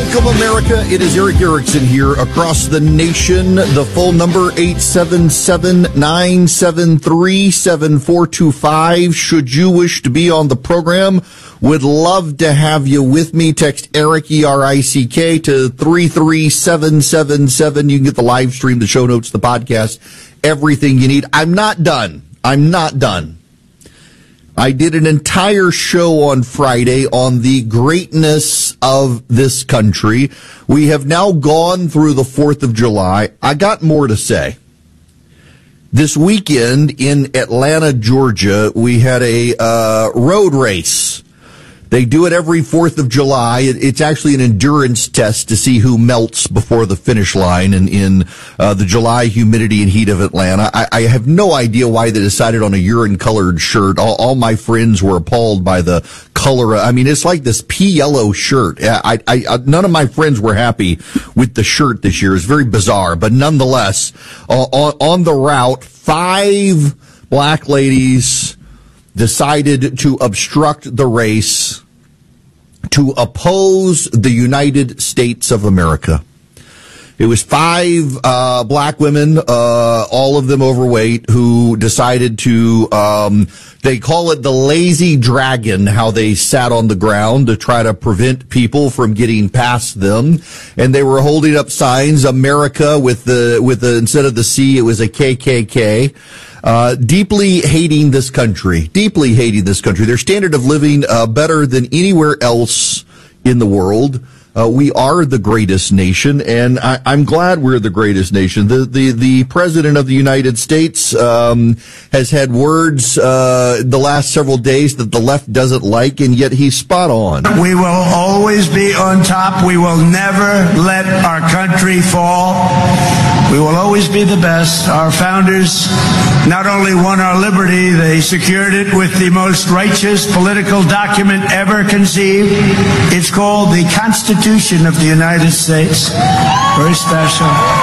Welcome, America. It is Erick Erickson here across the nation. The phone number, 877-973-7425. Should you wish to be on the program, would love to have you with me. Text Erick, E-R-I-C-K, to 33777. You can get the live stream, the show notes, the podcast, everything you need. I'm not done. I did an entire show on Friday on the greatness of this country. We have now gone through the 4th of July. I got more to say. This weekend in Atlanta, Georgia, we had a road race. They do it every 4th of July. It's actually an endurance test to see who melts before the finish line in the July humidity and heat of Atlanta. I have no idea why they decided on a urine-colored shirt. All my friends were appalled by the color. I mean, it's like this pea yellow shirt. None of my friends were happy with the shirt this year. It's very bizarre. But nonetheless, on the route, 5 black ladies decided to obstruct the race to oppose the United States of America. It was 5 black women, all of them overweight, who decided to, they call it the lazy dragon, how they sat on the ground to try to prevent people from getting past them. And they were holding up signs, America with the instead of the C, it was a KKK. Deeply hating this country. Their standard of living better than anywhere else in the world. We are the greatest nation, and I'm glad we're the greatest nation. The President of the United States has had words the last several days that the left doesn't like, and yet he's spot on. We will always be on top. We will never let our country fall. We will always be the best. Our founders not only won our liberty, they secured it with the most righteous political document ever conceived. It's called the Constitution of the United States. Very special.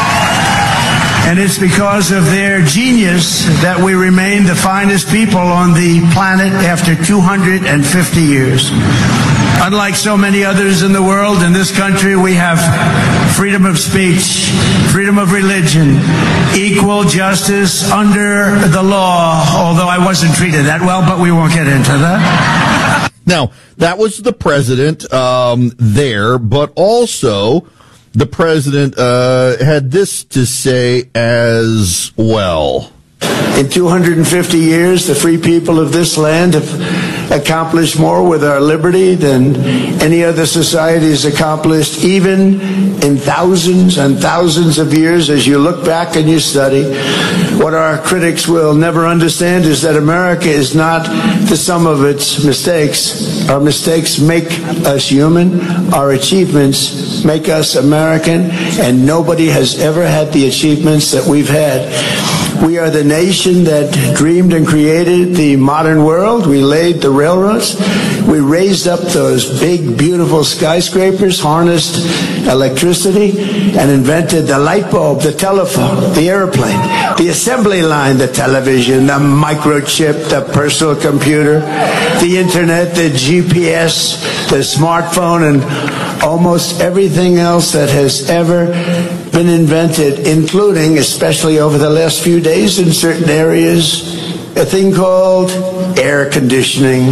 And it's because of their genius that we remain the finest people on the planet after 250 years. Unlike so many others in the world, in this country we have freedom of speech, freedom of religion, equal justice under the law, although I wasn't treated that well, but we won't get into that. Now, that was the president there, but also the president had this to say as well. In 250 years, the free people of this land have accomplished more with our liberty than any other society has accomplished, even in thousands and thousands of years. As you look back and you study, what our critics will never understand is that America is not the sum of its mistakes. Our mistakes make us human. Our achievements make us American, and nobody has ever had the achievements that we've had. We are the nation that dreamed and created the modern world. We laid the railroads. We raised up those big, beautiful skyscrapers, harnessed electricity, and invented the light bulb, the telephone, the airplane, the assembly line, the television, the microchip, the personal computer, the internet, the GPS, the smartphone, and almost everything else that has ever been invented, including, especially over the last few days in certain areas, a thing called air conditioning.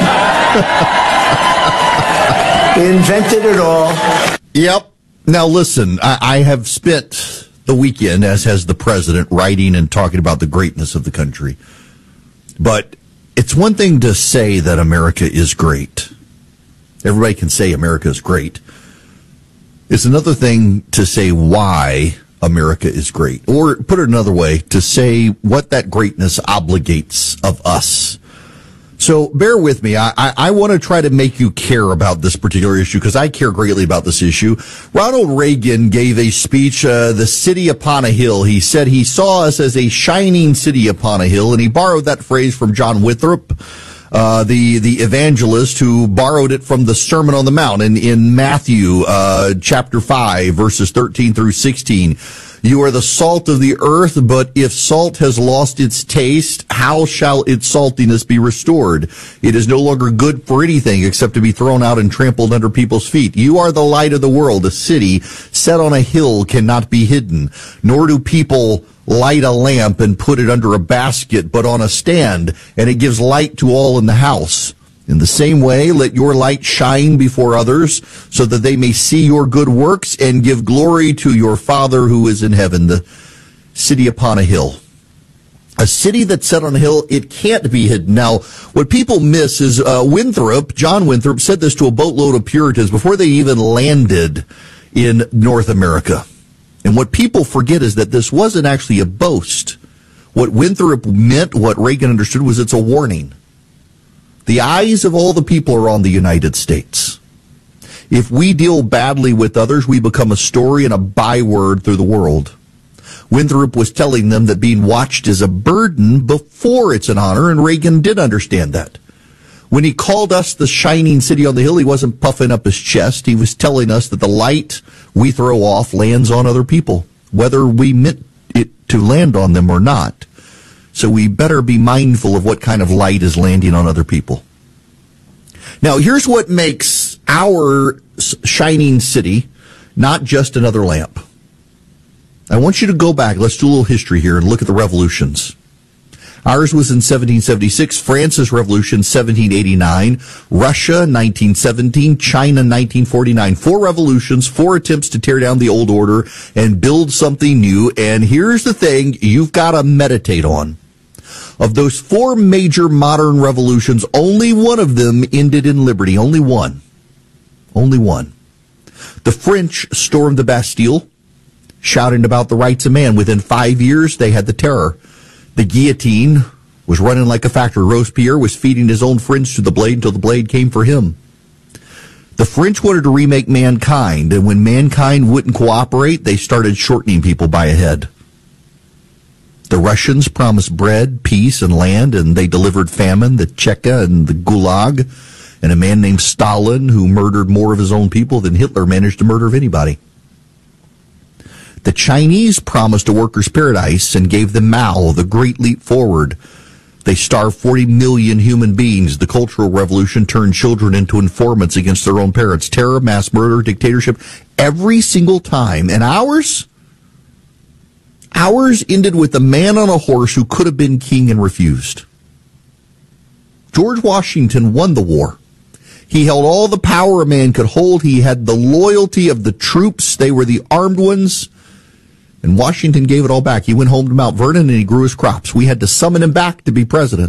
We invented it all. Yep. Now listen, I have spent the weekend, as has the president, writing and talking about the greatness of the country. But it's one thing to say that America is great. Everybody can say America is great. It's another thing to say why America is great. Or put it another way, to say what that greatness obligates of us. So bear with me. I want to try to make you care about this particular issue because I care greatly about this issue. Ronald Reagan gave a speech, The City Upon a Hill. He said he saw us as a shining city upon a hill, and he borrowed that phrase from John Winthrop, the evangelist, who borrowed it from the Sermon on the Mount in Matthew chapter 5, verses 13 through 16. You are the salt of the earth, but if salt has lost its taste, how shall its saltiness be restored? It is no longer good for anything except to be thrown out and trampled under people's feet. You are the light of the world. A city set on a hill cannot be hidden, nor do people light a lamp and put it under a basket, but on a stand, and it gives light to all in the house. In the same way, let your light shine before others, so that they may see your good works and give glory to your Father who is in heaven. The city upon a hill. A city that's set on a hill, it can't be hidden. Now, what people miss is John Winthrop said this to a boatload of Puritans before they even landed in North America. And what people forget is that this wasn't actually a boast. What Winthrop meant, what Reagan understood, was it's a warning. The eyes of all the people are on the United States. If we deal badly with others, we become a story and a byword through the world. Winthrop was telling them that being watched is a burden before it's an honor, and Reagan did understand that. When he called us the shining city on the hill, he wasn't puffing up his chest. He was telling us that the light we throw off lands on other people, whether we meant it to land on them or not. So we better be mindful of what kind of light is landing on other people. Now, here's what makes our shining city not just another lamp. I want you to go back. Let's do a little history here and look at the revolutions. Ours was in 1776, France's Revolution 1789, Russia 1917, China 1949. 4 revolutions, 4 attempts to tear down the old order and build something new. And here's the thing you've got to meditate on. Of those 4 major modern revolutions, only one of them ended in liberty. Only one. Only one. The French stormed the Bastille, shouting about the rights of man. Within 5 years, they had the terror. The guillotine was running like a factory. Robespierre was feeding his own friends to the blade until the blade came for him. The French wanted to remake mankind, and when mankind wouldn't cooperate, they started shortening people by a head. The Russians promised bread, peace, and land, and they delivered famine, the Cheka and the Gulag, and a man named Stalin who murdered more of his own people than Hitler managed to murder of anybody. The Chinese promised a workers' paradise and gave them Mao, the great leap forward. They starved 40 million human beings. The Cultural Revolution turned children into informants against their own parents. Terror, mass murder, dictatorship, every single time. And ours ended with a man on a horse who could have been king and refused. George Washington won the war. He held all the power a man could hold. He had the loyalty of the troops. They were the armed ones. And Washington gave it all back. He went home to Mount Vernon and he grew his crops. We had to summon him back to be president.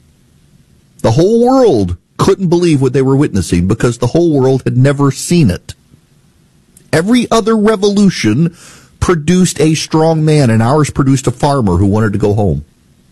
The whole world couldn't believe what they were witnessing because the whole world had never seen it. Every other revolution produced a strong man, and ours produced a farmer who wanted to go home.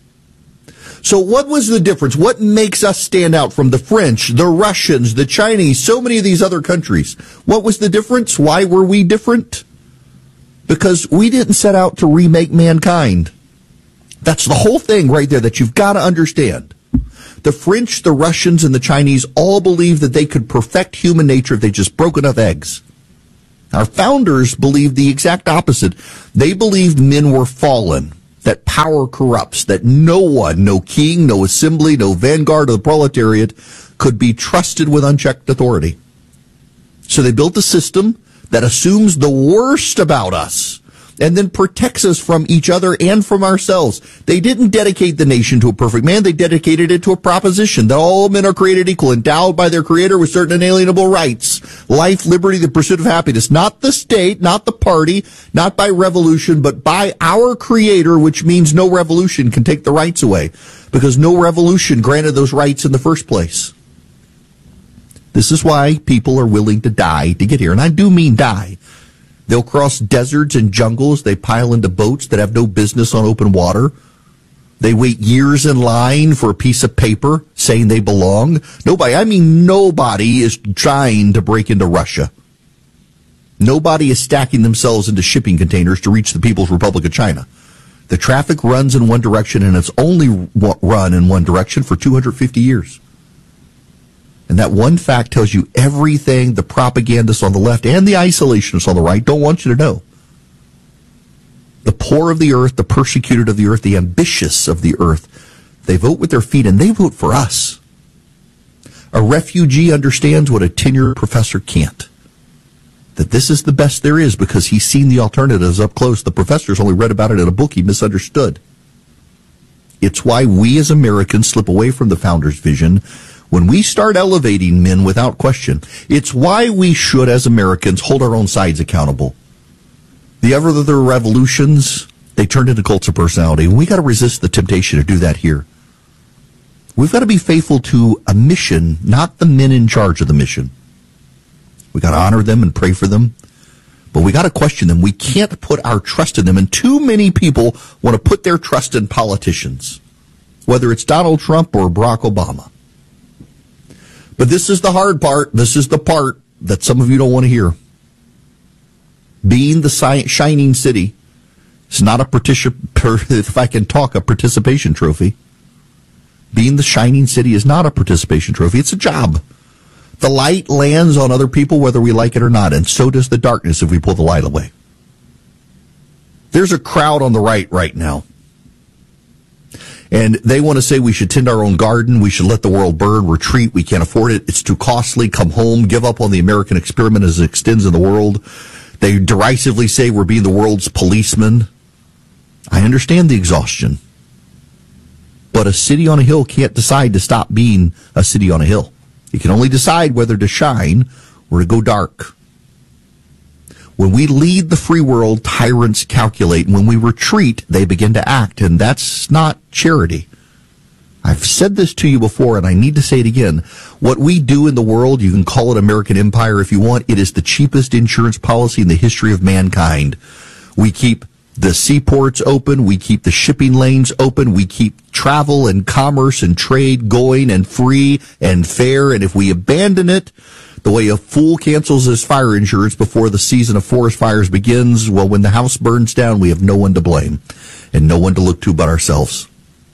So what was the difference? What makes us stand out from the French, the Russians, the Chinese, so many of these other countries? What was the difference? Why were we different? Because we didn't set out to remake mankind. That's the whole thing right there that you've got to understand. The French, the Russians, and the Chinese all believed that they could perfect human nature if they just broke enough eggs. Our founders believed the exact opposite. They believed men were fallen, that power corrupts, that no one, no king, no assembly, no vanguard of the proletariat could be trusted with unchecked authority. So they built a system that assumes the worst about us and then protects us from each other and from ourselves. They didn't dedicate the nation to a perfect man. They dedicated it to a proposition that all men are created equal, endowed by their Creator with certain inalienable rights. Life, liberty, the pursuit of happiness. Not the state, not the party, not by revolution, but by our Creator, which means no revolution can take the rights away, because no revolution granted those rights in the first place. This is why people are willing to die to get here. And I do mean die. They'll cross deserts and jungles. They pile into boats that have no business on open water. They wait years in line for a piece of paper saying they belong. Nobody is trying to break into Russia. Nobody is stacking themselves into shipping containers to reach the People's Republic of China. The traffic runs in one direction, and it's only run in one direction for 250 years. And that one fact tells you everything the propagandists on the left and the isolationists on the right don't want you to know. The poor of the earth, the persecuted of the earth, the ambitious of the earth, they vote with their feet and they vote for us. A refugee understands what a tenured professor can't. That this is the best there is because he's seen the alternatives up close. The professor's only read about it in a book he misunderstood. It's why we as Americans slip away from the founder's vision when we start elevating men without question. It's why we should, as Americans, hold our own sides accountable. The other revolutions, they turned into cults of personality. We got to resist the temptation to do that here. We've got to be faithful to a mission, not the men in charge of the mission. We got to honor them and pray for them, but we got to question them. We can't put our trust in them, and too many people want to put their trust in politicians, whether it's Donald Trump or Barack Obama. But this is the hard part. This is the part that some of you don't want to hear. Being the shining city is not a participation trophy. Being the shining city is not a participation trophy. It's a job. The light lands on other people whether we like it or not, and so does the darkness if we pull the light away. There's a crowd on the right now. And they want to say we should tend our own garden, we should let the world burn, retreat, we can't afford it, it's too costly, come home, give up on the American experiment as it extends in the world. They derisively say we're being the world's policeman. I understand the exhaustion. But a city on a hill can't decide to stop being a city on a hill. It can only decide whether to shine or to go dark. When we lead the free world, tyrants calculate. And when we retreat, they begin to act. And that's not charity. I've said this to you before, and I need to say it again. What we do in the world, you can call it American empire if you want, it is the cheapest insurance policy in the history of mankind. We keep the seaports open, we keep the shipping lanes open, we keep travel and commerce and trade going and free and fair, and if we abandon it, the way a fool cancels his fire insurance before the season of forest fires begins, well, when the house burns down, we have no one to blame and no one to look to but ourselves.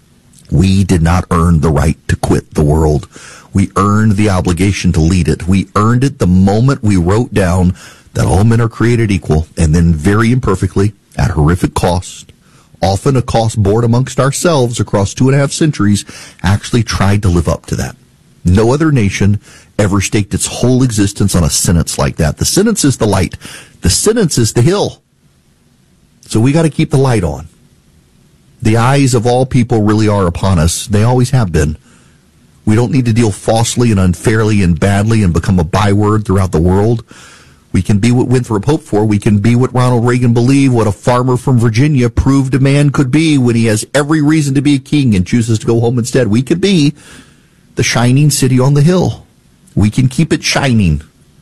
We did not earn the right to quit the world. We earned the obligation to lead it. We earned it the moment we wrote down that all men are created equal, and then very imperfectly, at horrific cost, often a cost borne amongst ourselves across 2.5 centuries, actually tried to live up to that. No other nation ever staked its whole existence on a sentence like that. The sentence is the light. The sentence is the hill. So we got to keep the light on. The eyes of all people really are upon us. They always have been. We don't need to deal falsely and unfairly and badly and become a byword throughout the world. We can be what Winthrop hoped for. We can be what Ronald Reagan believed, what a farmer from Virginia proved a man could be when he has every reason to be a king and chooses to go home instead. We could be the shining city on the hill. We can keep it shining.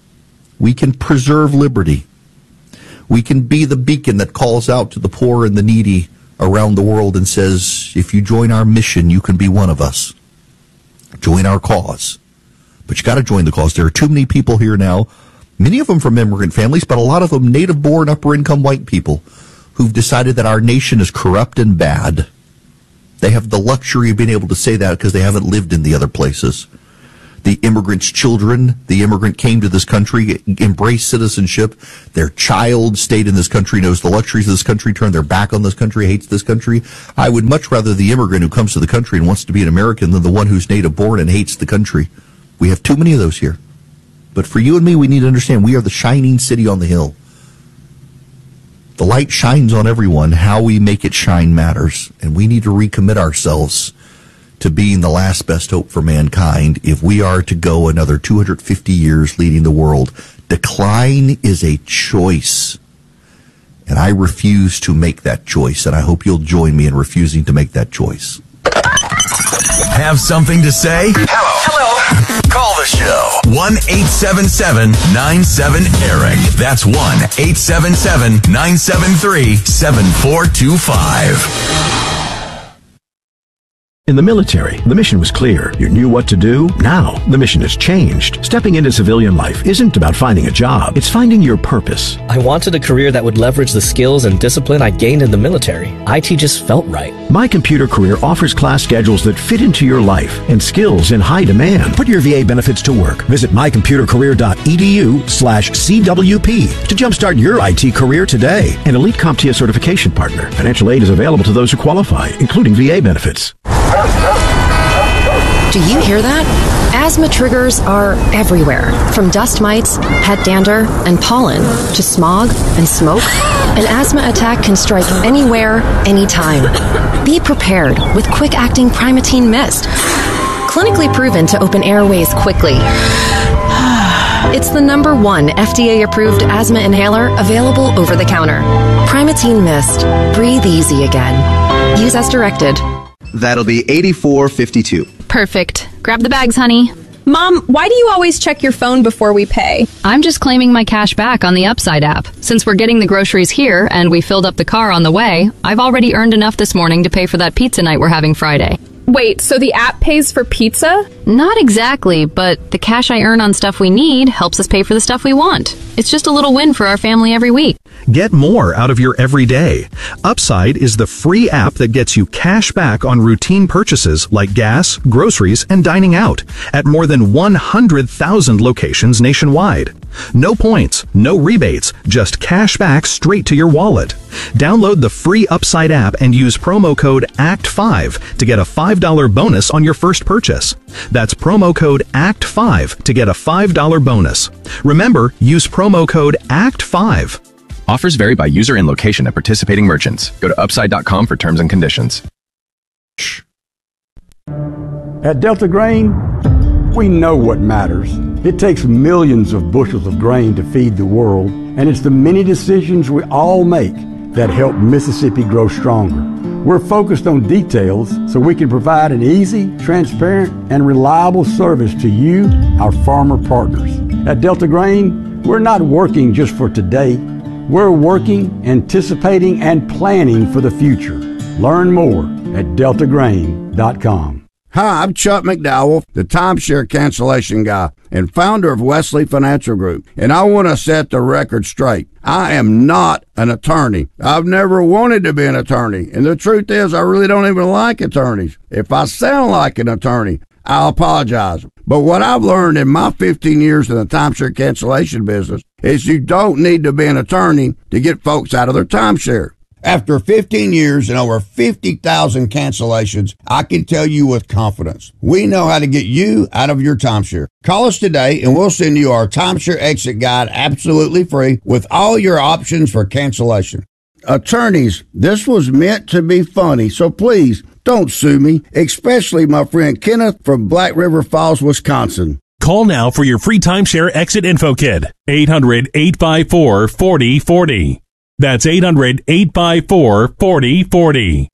We can preserve liberty. We can be the beacon that calls out to the poor and the needy around the world and says, if you join our mission, you can be one of us. Join our cause. But you got to join the cause. There are too many people here now, many of them from immigrant families, but a lot of them native-born, upper-income white people who've decided that our nation is corrupt and bad. They have the luxury of being able to say that because they haven't lived in the other places. The immigrant's children, the immigrant came to this country, embraced citizenship. Their child stayed in this country, knows the luxuries of this country, turned their back on this country, hates this country. I would much rather the immigrant who comes to the country and wants to be an American than the one who's native-born and hates the country. We have too many of those here. But for you and me, we need to understand we are the shining city on the hill. The light shines on everyone. How we make it shine matters. And we need to recommit ourselves to being the last best hope for mankind if we are to go another 250 years leading the world. Decline is a choice. And I refuse to make that choice. And I hope you'll join me in refusing to make that choice. Have something to say? Hello. Call the show. 1-877-97-ERIC. That's 1-877-973-7425. In the military, the mission was clear. You knew what to do. Now, the mission has changed. Stepping into civilian life isn't about finding a job. It's finding your purpose. I wanted a career that would leverage the skills and discipline I gained in the military. IT just felt right. My Computer Career offers class schedules that fit into your life and skills in high demand. Put your VA benefits to work. Visit mycomputercareer.edu/CWP to jumpstart your IT career today. An elite CompTIA certification partner. Financial aid is available to those who qualify, including VA benefits. Do you hear that? Asthma triggers are everywhere, from dust mites, pet dander, and pollen, to smog and smoke. An asthma attack can strike anywhere, anytime. Be prepared with quick-acting Primatene Mist. Clinically proven to open airways quickly. It's the #1 FDA-approved asthma inhaler available over the counter. Primatene Mist. Breathe easy again. Use as directed. That'll be $84.52. Perfect. Grab the bags, honey. Mom, why do you always check your phone before we pay? I'm just claiming my cash back on the Upside app. Since we're getting the groceries here and we filled up the car on the way, I've already earned enough this morning to pay for that pizza night we're having Friday. Wait, so the app pays for pizza? Not exactly, but the cash I earn on stuff we need helps us pay for the stuff we want. It's just a little win for our family every week. Get more out of your everyday. Upside is the free app that gets you cash back on routine purchases like gas, groceries, and dining out at more than 100,000 locations nationwide. No points, no rebates, just cash back straight to your wallet. Download the free Upside app and use promo code ACT5 to get a $5 bonus on your first purchase. That's promo code ACT5 to get a $5 bonus. Remember, use promo code ACT5. Offers vary by user and location at participating merchants. Go to upside.com for terms and conditions. At Delta Grain, we know what matters. It takes millions of bushels of grain to feed the world, and it's the many decisions we all make that help Mississippi grow stronger. We're focused on details so we can provide an easy, transparent, and reliable service to you, our farmer partners. At Delta Grain, we're not working just for today. We're working, anticipating, and planning for the future. Learn more at deltagrain.com. Hi, I'm Chuck McDowell, the timeshare cancellation guy and founder of Wesley Financial Group, and I want to set the record straight. I am not an attorney. I've never wanted to be an attorney, and the truth is I really don't even like attorneys. If I sound like an attorney, I'll apologize. But what I've learned in my 15 years in the timeshare cancellation business is you don't need to be an attorney to get folks out of their timeshare. After 15 years and over 50,000 cancellations, I can tell you with confidence, we know how to get you out of your timeshare. Call us today and we'll send you our timeshare exit guide absolutely free with all your options for cancellation. Attorneys, this was meant to be funny, so please don't sue me, especially my friend Kenneth from Black River Falls, Wisconsin. Call now for your free timeshare exit info kit. 800-854-4040. That's 800-854-4040.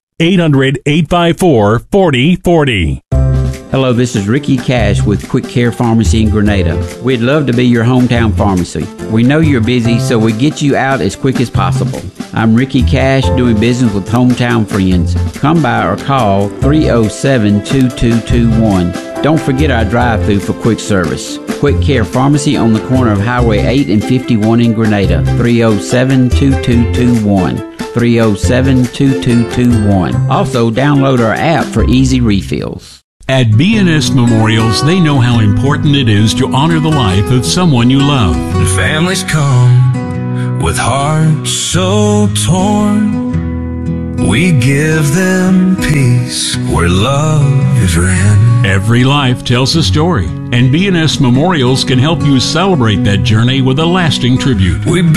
800-854-4040. Hello, this is Ricky Cash with Quick Care Pharmacy in Grenada. We'd love to be your hometown pharmacy. We know you're busy, so we get you out as quick as possible. I'm Ricky Cash, doing business with hometown friends. Come by or call 307-2221. Don't forget our drive-thru for quick service. Quick Care Pharmacy on the corner of Highway 8 and 51 in Grenada. 307-2221. 307-2221. Also, download our app for easy refills. At BNS Memorials, they know how important it is to honor the life of someone you love. When families come with hearts so torn, we give them peace where love is ran. Every life tells a story, and BNS Memorials can help you celebrate that journey with a lasting tribute. We